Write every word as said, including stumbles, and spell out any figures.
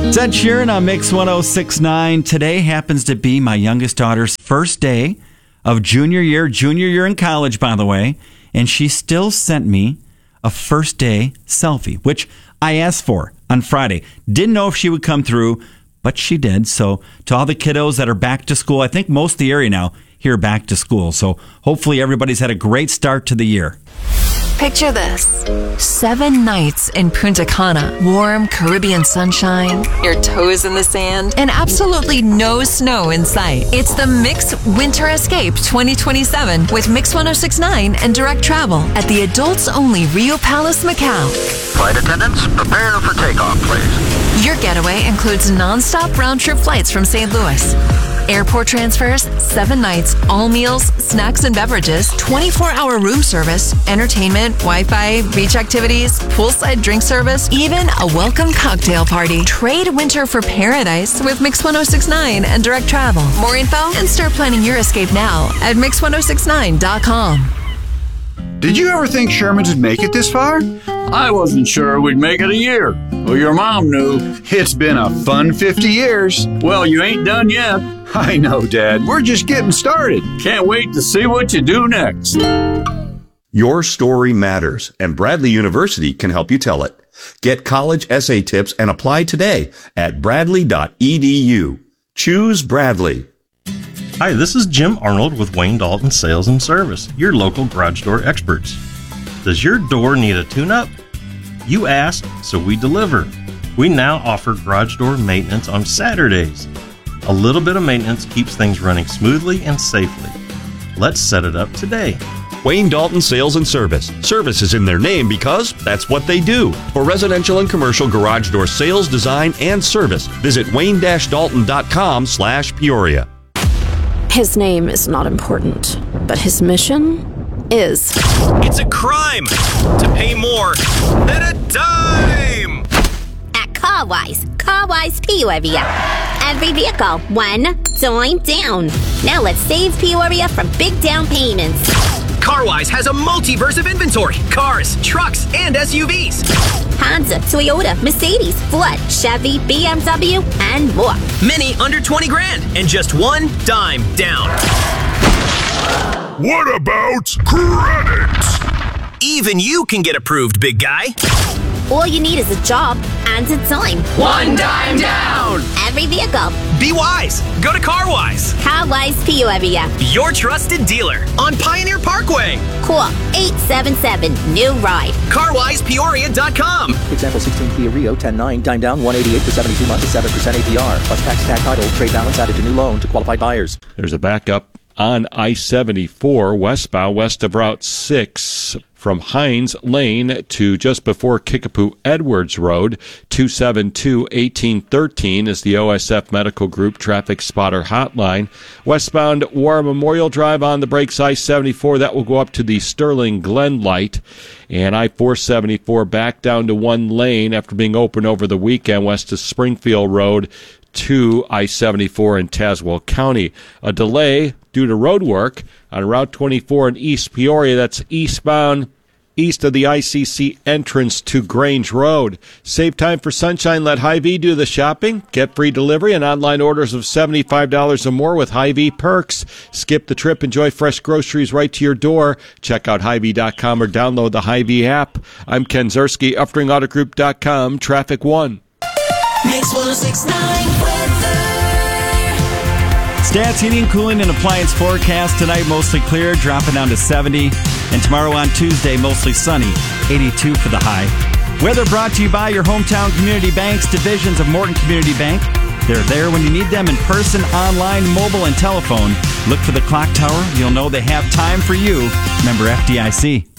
It's Ed Sheeran on Mix one oh six point nine. Today happens to be my youngest daughter's first day of junior year, junior year in college, by the way, and she still sent me a first day selfie, which I asked for on Friday. Didn't know if she would come through, but she did. So to all the kiddos that are back to school, I think most of the area now here back to school. So hopefully everybody's had a great start to the year. Picture this. Seven nights in Punta Cana. Warm Caribbean sunshine, your toes in the sand, and absolutely no snow in sight. It's the Mix Winter Escape twenty twenty-seven with Mix one oh six point nine and Direct Travel at the adults-only Rio Palace, Macau. Flight attendants, prepare for takeoff, please. Your getaway includes non-stop round-trip flights from Saint Louis. Airport transfers, seven nights, all meals, snacks and beverages, twenty-four hour room service, entertainment, Wi-Fi, beach activities, poolside drink service, even a welcome cocktail party. Trade winter for paradise with Mix one oh six point nine and Direct Travel. More info and start planning your escape now at mix one oh six nine dot com. Did you ever think Sherman's would make it this far? I wasn't sure we'd make it a year. Well, your mom knew. It's been a fun fifty years. Well, you ain't done yet. I know, Dad. We're just getting started. Can't wait to see what you do next. Your story matters, and Bradley University can help you tell it. Get college essay tips and apply today at bradley dot e d u. Choose Bradley. Hi, this is Jim Arnold with Wayne Dalton Sales and Service, your local garage door experts. Does your door need a tune-up? You asked, so we deliver. We now offer garage door maintenance on Saturdays. A little bit of maintenance keeps things running smoothly and safely. Let's set it up today. Wayne Dalton Sales and Service. Service is in their name because that's what they do. For residential and commercial garage door sales, design, and service, visit wayne dash dalton dot com slash Peoria. His name is not important, but his mission is. It's a crime to pay more than a dime! At CarWise, CarWise Peoria. Every vehicle, one dime down. Now let's save Peoria from big down payments. CarWise has a multiverse of inventory. Cars, trucks, and S U Vs. Honda, Toyota, Mercedes, Ford, Chevy, B M W, and more. Many under twenty grand and just one dime down. What about credit? Even you can get approved, big guy. All you need is a job and a dime. One dime down! Every vehicle. Be wise. Go to CarWise. CarWise Peoria. Your trusted dealer on Pioneer Parkway. Call eight seven seven, new ride. car wise peoria dot com. Example sixteen Kia Rio ten nine, dime down one eighty-eight for seventy-two months at seven percent A P R. Plus tax, tag title, trade balance added to new loan to qualified buyers. There's a backup on I seventy-four westbound west of Route six from Hines Lane to just before Kickapoo Edwards Road. Two seven two, one eight one three is the O S F Medical Group Traffic Spotter Hotline. Westbound War Memorial Drive on the brakes, I seventy-four. That will go up to the Sterling Glen light. And I four seventy-four back down to one lane after being open over the weekend west of Springfield Road to I seventy-four in Tazewell County. A delay due to road work on Route twenty-four in East Peoria. That's eastbound east of the I C C entrance to Grange Road. Save time for sunshine. Let Hy-Vee do the shopping. Get free delivery and online orders of seventy-five dollars or more with Hy-Vee perks. Skip the trip. Enjoy fresh groceries right to your door. Check out Hy-Vee dot com or download the Hy-Vee app. I'm Ken Zerski, Uftring Auto Group dot com. Traffic one. Mix one oh six point nine weather. Stats, heating, cooling, and appliance forecast tonight, mostly clear, dropping down to seventy. And tomorrow on Tuesday, mostly sunny, eighty-two for the high. Weather brought to you by your hometown community banks, divisions of Morton Community Bank. They're there when you need them in person, online, mobile, and telephone. Look for the clock tower. You'll know they have time for you. Member F D I C.